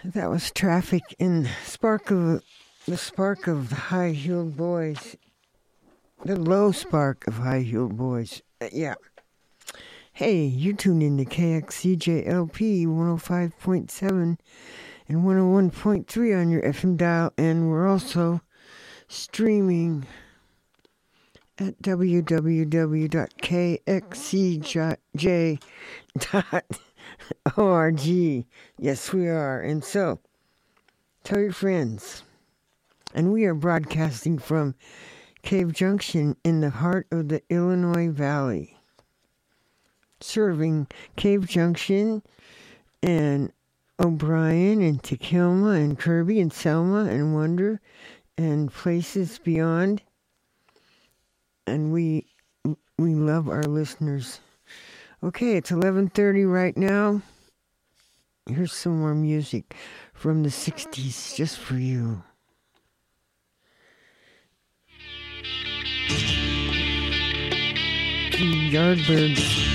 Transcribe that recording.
That was Traffic in the spark of the high-heeled boys. The low spark of high-heeled boys. Yeah. Hey, you tuned in to KXCJLP 105.7 and 101.3 on your FM dial, and we're also streaming at www.kxcj.org. Yes, we are. And so, tell your friends. And we are broadcasting from Cave Junction in the heart of the Illinois Valley, serving Cave Junction and O'Brien and Takilma and Kirby and Selma and Wonder and places beyond. And we love our listeners. Okay, it's 11:30 right now. Here's some more music from the 60s just for you. Yardbirds.